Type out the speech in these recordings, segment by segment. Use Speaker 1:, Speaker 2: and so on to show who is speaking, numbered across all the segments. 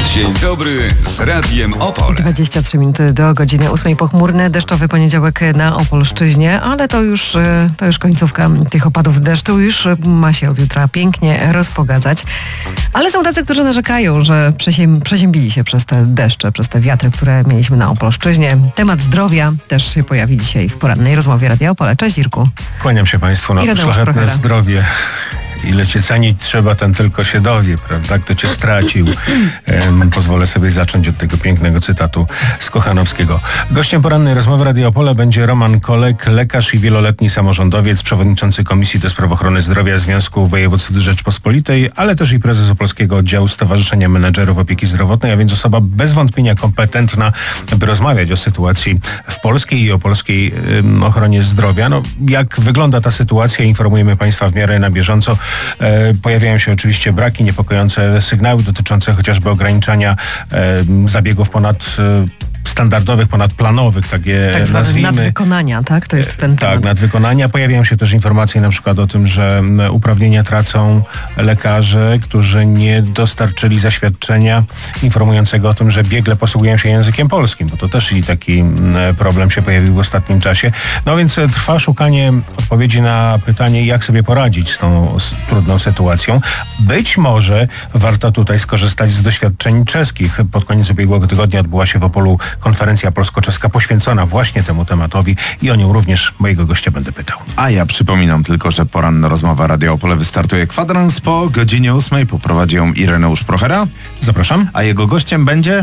Speaker 1: Dzień dobry z Radiem Opole.
Speaker 2: 23 minuty do godziny 8. Pochmurny, deszczowy poniedziałek na Opolszczyźnie, ale to już końcówka tych opadów deszczu. Już ma się od jutra pięknie rozpogadzać. Ale są tacy, którzy narzekają, że przeziębili się przez te deszcze, przez te wiatry, które mieliśmy na Opolszczyźnie. Temat zdrowia też się pojawi dzisiaj w porannej rozmowie Radia Opole. Cześć, Irku.
Speaker 3: Kłaniam się Państwu na szlachetne zdrowie. Ile cię cenić trzeba, ten tylko się dowie, prawda? Kto cię stracił. Pozwolę sobie zacząć od tego pięknego cytatu z Kochanowskiego. Gościem porannej rozmowy Radia Opole będzie Roman Kolek, lekarz i wieloletni samorządowiec, przewodniczący Komisji do Spraw Ochrony Zdrowia Związku Województw Rzeczpospolitej, ale też i prezes Opolskiego Oddziału Stowarzyszenia Menedżerów Opieki Zdrowotnej, a więc osoba bez wątpienia kompetentna, by rozmawiać o sytuacji w polskiej i o polskiej ochronie zdrowia. No, jak wygląda ta sytuacja, informujemy Państwa w miarę na bieżąco. Pojawiają się oczywiście braki, niepokojące sygnały dotyczące chociażby ograniczania zabiegów standardowych, ponadplanowych, takie
Speaker 2: tak
Speaker 3: nazwijmy.
Speaker 2: Nadwykonania, tak? To jest ten temat.
Speaker 3: Tak, nadwykonania. Pojawiają się też informacje na przykład o tym, że uprawnienia tracą lekarze, którzy nie dostarczyli zaświadczenia informującego o tym, że biegle posługują się językiem polskim, bo to też i taki problem się pojawił w ostatnim czasie. No więc trwa szukanie odpowiedzi na pytanie, jak sobie poradzić z tą trudną sytuacją. Być może warto tutaj skorzystać z doświadczeń czeskich. Pod koniec ubiegłego tygodnia odbyła się w Opolu konferencja polsko-czeska poświęcona właśnie temu tematowi i o nią również mojego gościa będę pytał.
Speaker 4: A ja przypominam tylko, że poranna rozmowa Radia Opole wystartuje kwadrans po godzinie 8. Poprowadzi ją Ireneusz Prochera.
Speaker 3: Zapraszam.
Speaker 4: A jego gościem będzie...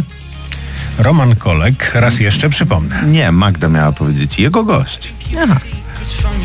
Speaker 3: Roman Kolek. Raz jeszcze przypomnę.
Speaker 4: Nie, Magda miała powiedzieć jego gość.
Speaker 2: Aha.